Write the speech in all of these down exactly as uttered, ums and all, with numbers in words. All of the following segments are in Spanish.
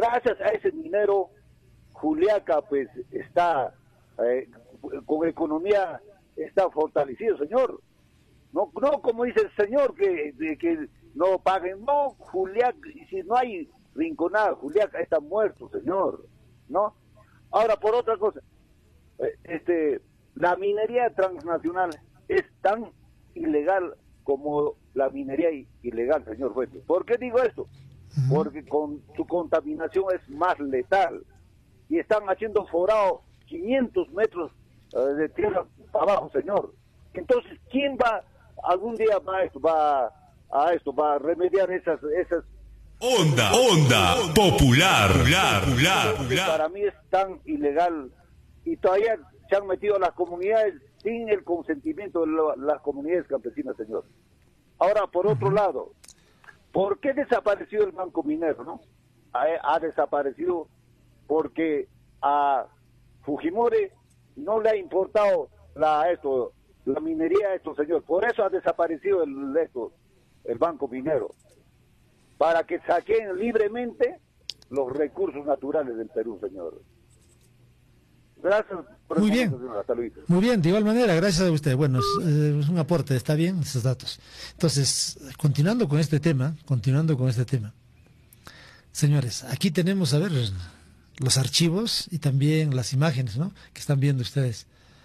gracias a ese dinero, Juliaca pues está eh, con economía, está fortalecido, señor. No, no como dice el señor que, de, que no paguen, no, Juliaca, si no hay rinconada, Juliaca está muerto, señor, ¿no? Ahora, por otra cosa, eh, este, la minería transnacional es tan ilegal como la minería ilegal, señor Fuentes. ¿Por qué digo esto? Uh-huh. Porque con su contaminación es más letal y están haciendo forado quinientos metros uh, de tierra para abajo, señor. Entonces, ¿quién va algún día va a esto, va a esto, va a remediar esas esas onda, onda popular, popular, popular, popular? Para mí es tan ilegal y todavía se han metido a las comunidades sin el consentimiento de lo, las comunidades campesinas, señor. Ahora, por otro uh-huh. lado, ¿por qué desapareció el Banco Minero, no? Ha, ha desaparecido porque a Fujimori no le ha importado la esto la minería, esto, señor. Por eso ha desaparecido el esto, el Banco Minero, para que saquen libremente los recursos naturales del Perú, señor. Gracias por muy bien, señor. Hasta luego. Muy bien, de igual manera, gracias a usted. Bueno, es, es un aporte, está bien esos datos. Entonces, continuando con este tema, continuando con este tema, señores, aquí tenemos, a ver, los archivos y también las imágenes, ¿no?, que están viendo ustedes.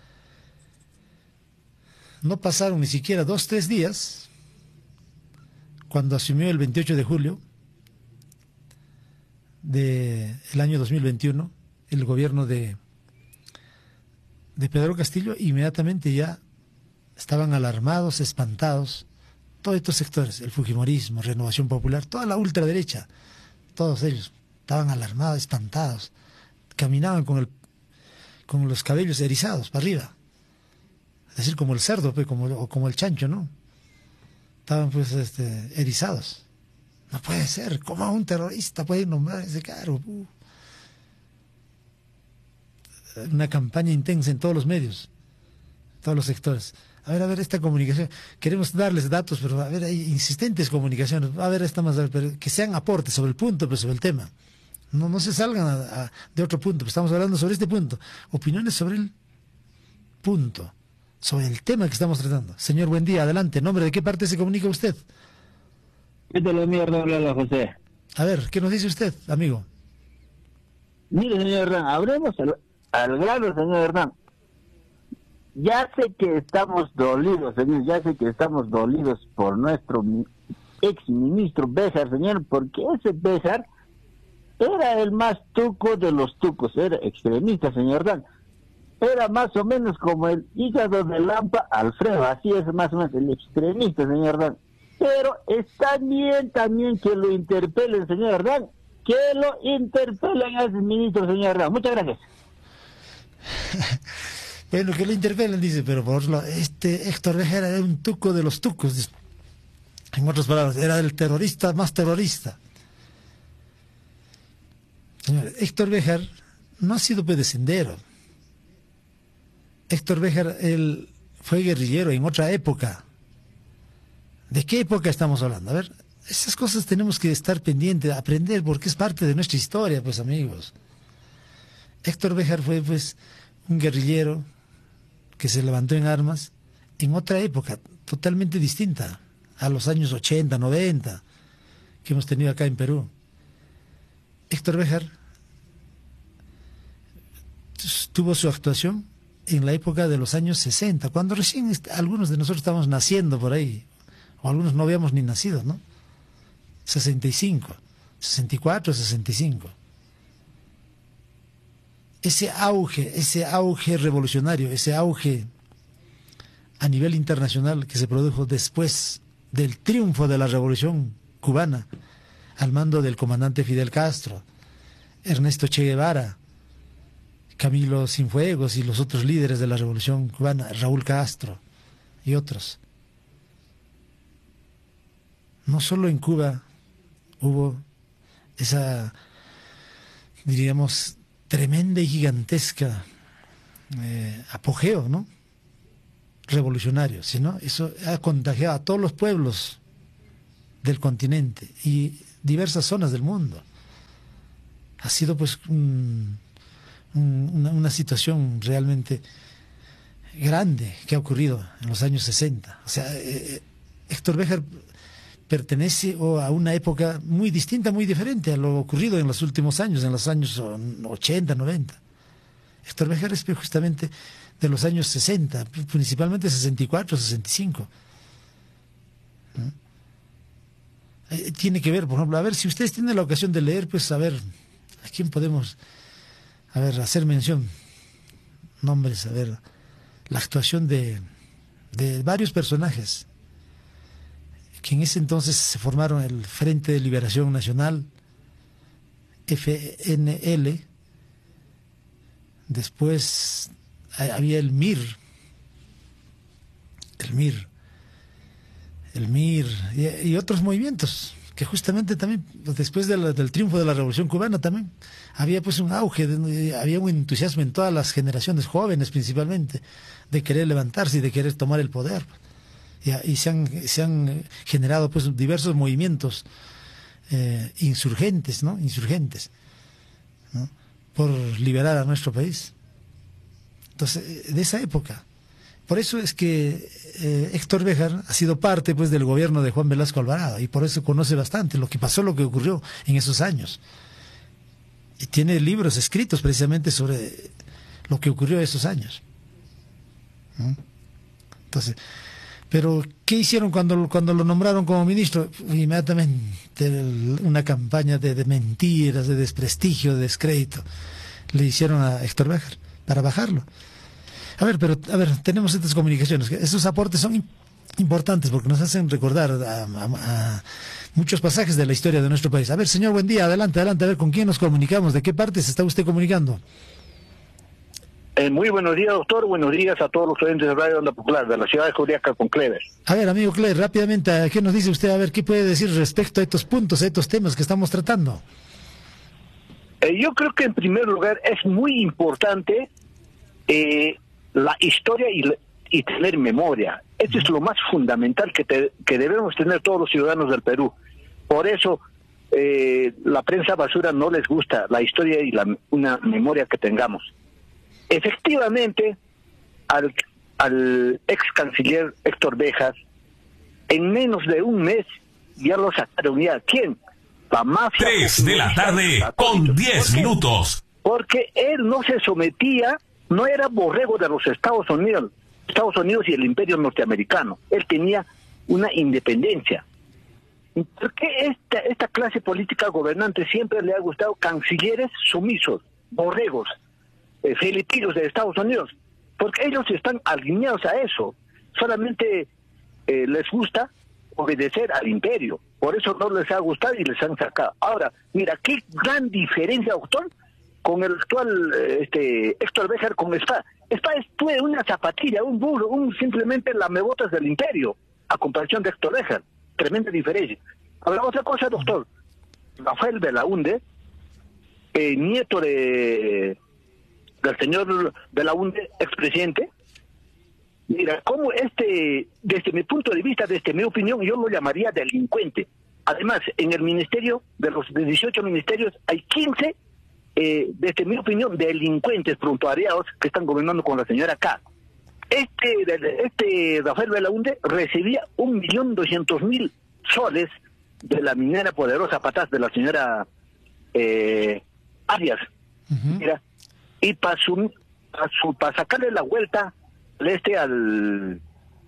No pasaron ni siquiera dos, tres días cuando asumió el veintiocho de julio del año dos mil veintiuno el gobierno de, de Pedro Castillo. Inmediatamente ya estaban alarmados, espantados, todos estos sectores, el fujimorismo, Renovación Popular, toda la ultraderecha, todos ellos estaban alarmados, espantados, caminaban con, el, con los cabellos erizados para arriba. Es decir, como el cerdo, pues, como, o como el chancho, ¿no? Estaban, pues, este, erizados. No puede ser. ¿Cómo un terrorista puede nombrar ese cargo? Uh. Una campaña intensa en todos los medios, todos los sectores. A ver, a ver, esta comunicación. Queremos darles datos, pero a ver, hay insistentes comunicaciones. A ver, esta más, pero que sean aportes sobre el punto, pero sobre el tema. No, no se salgan a, a, de otro punto. Pues estamos hablando sobre este punto. Opiniones sobre el punto, sobre el tema que estamos tratando. Señor, buen día, adelante. ¿Nombre de qué parte se comunica usted? ¿Qué tal, amigo Hernán? José. A ver, ¿qué nos dice usted, amigo? Mire, señor Hernán, hablemos al, al grano, señor Hernán. Ya sé que estamos dolidos, señor, ya sé que estamos dolidos por nuestro ex ministro Béjar, señor, porque ese Béjar era el más tuco de los tucos, era extremista, señor Hernán. Era más o menos como el hígado de Lampa Alfredo, así es más o menos el extremista, señor Hernán. Pero está bien también que lo interpelen, señor Hernán, que lo interpelen a ese ministro, señor Hernán. Muchas gracias. Bueno, que lo interpelen, dice, pero por otro lado, este Héctor Béjar era un tuco de los tucos. En otras palabras, era el terrorista más terrorista. Señor, Héctor Béjar no ha sido pedesendero. Héctor Béjar, él fue guerrillero en otra época. ¿De qué época estamos hablando? A ver, esas cosas tenemos que estar pendientes, aprender, porque es parte de nuestra historia, pues, amigos. Héctor Béjar fue, pues, un guerrillero que se levantó en armas en otra época, totalmente distinta a los años ochenta, noventa, que hemos tenido acá en Perú. Héctor Béjar tuvo su actuación en la época de los años sesenta, cuando recién algunos de nosotros estábamos naciendo por ahí, o algunos no habíamos ni nacido, ¿no? sesenta y cinco, sesenta y cuatro, sesenta y cinco. Ese auge, ese auge revolucionario, ese auge a nivel internacional que se produjo después del triunfo de la Revolución Cubana, al mando del comandante Fidel Castro, Ernesto Che Guevara, Camilo Cienfuegos y los otros líderes de la Revolución Cubana, Raúl Castro y otros. No solo en Cuba hubo esa, diríamos, tremenda y gigantesca eh, apogeo, ¿no?, revolucionario, sino eso ha contagiado a todos los pueblos del continente y diversas zonas del mundo. ha sido pues un, un, una, una situación realmente grande que ha ocurrido en los años sesenta. O sea, eh, Héctor Béjar pertenece oh, a una época muy distinta, muy diferente a lo ocurrido en los últimos años, en los años ochenta, noventa. Héctor Béjar es justamente de los años sesenta, principalmente sesenta y cuatro, sesenta y cinco. ¿No? Eh, tiene que ver, por ejemplo, a ver, si ustedes tienen la ocasión de leer, pues a ver, ¿a quién podemos, a ver, hacer mención? Nombres, a ver, la actuación de, de varios personajes que en ese entonces se formaron el Frente de Liberación Nacional, F N L, después había el M I R, el M I R, el M I R y, y otros movimientos que justamente también después de la, del triunfo de la Revolución Cubana también había pues un auge, de, había un entusiasmo en todas las generaciones jóvenes principalmente de querer levantarse y de querer tomar el poder. Y, y se han, se han generado pues diversos movimientos eh, insurgentes, ¿no? Insurgentes, ¿no? Por liberar a nuestro país. Entonces, de esa época. Por eso es que eh, Héctor Béjar ha sido parte pues del gobierno de Juan Velasco Alvarado y por eso conoce bastante lo que pasó, lo que ocurrió en esos años. Y tiene libros escritos precisamente sobre lo que ocurrió en esos años. ¿No? Entonces, pero ¿qué hicieron cuando, cuando lo nombraron como ministro? Inmediatamente una campaña de, de mentiras, de desprestigio, de descrédito le hicieron a Héctor Béjar para bajarlo. A ver, pero a ver, tenemos estas comunicaciones. Esos aportes son importantes porque nos hacen recordar a, a, a muchos pasajes de la historia de nuestro país. A ver, señor, buen día, adelante, adelante, a ver, ¿con quién nos comunicamos? ¿De qué parte se está usted comunicando? Eh, muy buenos días, doctor. Buenos días a todos los oyentes de Radio Onda Popular de la ciudad de Juliaca con Clever. A ver, amigo Clever, rápidamente, ¿qué nos dice usted? A ver, ¿qué puede decir respecto a estos puntos, a estos temas que estamos tratando? Eh, yo creo que en primer lugar es muy importante eh, la historia y, y tener memoria. Esto uh-huh. es lo más fundamental que, te, que debemos tener todos los ciudadanos del Perú. Por eso eh, la prensa basura no les gusta la historia y la, una memoria que tengamos. Efectivamente, al, al ex canciller Héctor Béjar, en menos de un mes ya lo sacaron ya. ¿Quién? La mafia. Tres de la tarde con diez minutos. Porque él no se sometía, no era borrego de los Estados Unidos, Estados Unidos y el imperio norteamericano. Él tenía una independencia. ¿Por qué esta, esta clase política gobernante siempre le ha gustado cancilleres sumisos, borregos, eh, filipinos de Estados Unidos? Porque ellos están alineados a eso. Solamente eh, les gusta obedecer al imperio. Por eso no les ha gustado y les han sacado. Ahora, mira, qué gran diferencia, doctor, con el actual este Héctor Béjar con Spa. Spa fue una zapatilla, un burro, un simplemente lamebotas del imperio, a comparación de Héctor Béjar. Tremenda diferencia. Ahora, otra cosa, doctor. Rafael Belaúnde, eh, nieto de del señor Belaúnde, expresidente. Mira, como este, desde mi punto de vista, desde mi opinión, yo lo llamaría delincuente. Además, en el ministerio, de los dieciocho ministerios, hay quince, eh, desde mi opinión, delincuentes prontuariados que están gobernando con la señora K. Este, este Rafael Belaúnde recibía un millón doscientos mil soles de la minera poderosa Patás de la señora eh, Arias. Uh-huh. Mira, y para su, pa su, pa sacarle la vuelta este al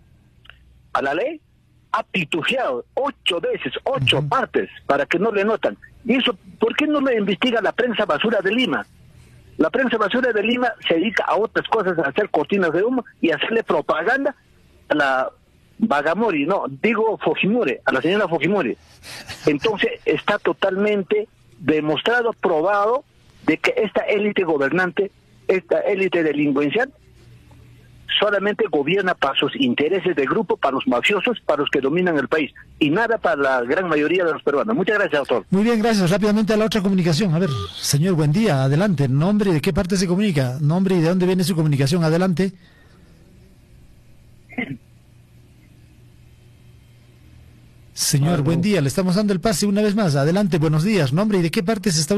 a la ley, ha pitujeado ocho veces, ocho uh-huh. partes, para que no le notan. Y eso, ¿por qué no le investiga la prensa basura de Lima? La prensa basura de Lima se dedica a otras cosas, a hacer cortinas de humo y a hacerle propaganda a la Bagamori, no, digo Fujimori, a la señora Fujimori. Entonces está totalmente demostrado, probado, de que esta élite gobernante, esta élite delincuencial, solamente gobierna para sus intereses de grupo, para los mafiosos, para los que dominan el país, y nada para la gran mayoría de los peruanos. Muchas gracias, doctor. Muy bien, gracias. Rápidamente a la otra comunicación. A ver, señor, buen día, adelante. Nombre y de qué parte se comunica. Nombre y de dónde viene su comunicación. Adelante. Señor, buen día. Le estamos dando el pase una vez más. Adelante, buenos días. Nombre y de qué parte se está